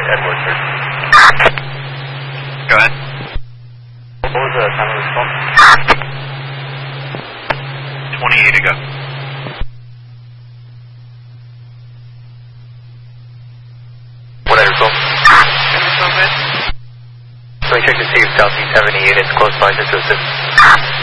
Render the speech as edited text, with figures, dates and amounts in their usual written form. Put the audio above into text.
Edward, sir. Go ahead. What was the time of response? 28 ago. What I result? Let me check to see if Southeast have any units close by to assist.